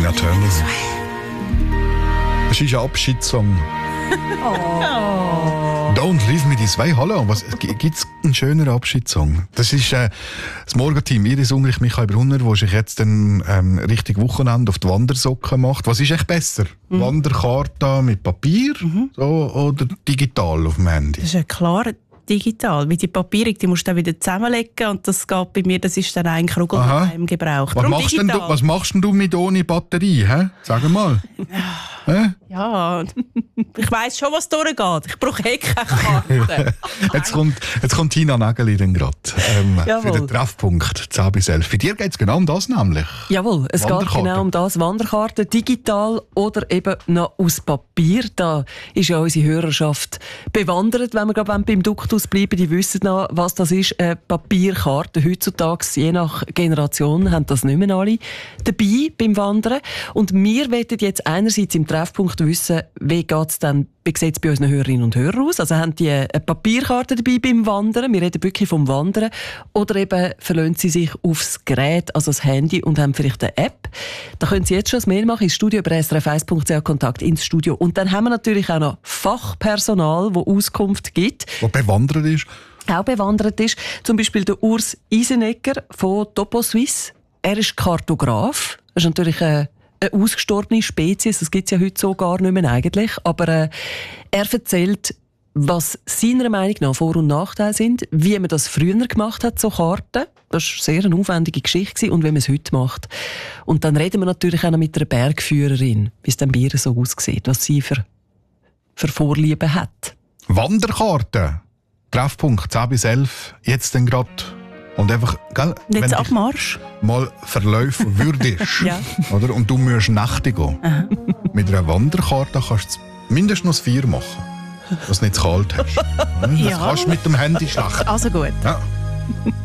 Tina Turner. Das ist ein Abschiedssong. Don't leave me this way. Hallo, gibt es einen schöneren Abschiedssong? Das ist das Morgenteam, Iris Ungerich, Michael Brunner, der sich jetzt dann Richtung Wochenende auf die Wandersocken macht. Was ist echt besser? Wanderkarte mit Papier oder digital auf dem Handy? Das ist ja klar digital. Weil die Papiere, die musst du dann wieder zusammenlegen und das geht bei mir, das ist dann eigentlich ruckig im Gebrauch. Was machst denn du mit ohne Batterie? Hä? Sag mal. Ja, ich weiss schon, was durchgeht. Ich brauche keine Karte. Jetzt kommt Tina Nägeli dann gerade für den Treffpunkt 10 bis 11. Für dir geht es genau um das nämlich. Jawohl, es geht genau um das. Wanderkarten, digital oder eben noch aus Papier. Da ist ja unsere Hörerschaft bewandert, wenn wir gerade beim Duktus bleiben. Die wissen noch, was das ist. Papierkarte. Heutzutage, je nach Generation, haben das nicht mehr alle dabei beim Wandern. Und wir wollen jetzt einerseits im Treffpunkt wissen, wie geht's dann, wie sieht es bei unseren Hörerinnen und Hörern aus? Also haben die eine Papierkarte dabei beim Wandern? Wir reden wirklich vom Wandern. Oder eben verlassen sie sich aufs Gerät, also das Handy, und haben vielleicht eine App. Da können Sie jetzt schon ein Mail machen ins Studio über srf1.ch, Kontakt ins Studio. Und dann haben wir natürlich auch noch Fachpersonal, das Auskunft gibt. Wo bewandert ist. Auch bewandert ist. Zum Beispiel der Urs Isenegger von Topo Suisse. Er ist Kartograf. Das ist natürlich eine ausgestorbene Spezies, das gibt es ja heute so gar nicht mehr eigentlich. Aber er erzählt, was seiner Meinung nach Vor- und Nachteile sind, wie man das früher gemacht hat, so Karten. Das war sehr eine aufwendige Geschichte und wie man es heute macht. Und dann reden wir natürlich auch noch mit einer Bergführerin, wie es dann bei ihr so aussieht, was sie für Vorlieben hat. Wanderkarten, Treffpunkt 10 bis 11, jetzt dann gerade. Und einfach, gell, jetzt wenn Abmarsch. Mal verlaufen würdest, Ja. oder? Und du musst Nächte gehen. Mit einer Wanderkarte kannst du mindestens 4 machen, dass du nicht zu kalt hast. Das kannst du mit dem Handy schlecht. Also gut. Ja.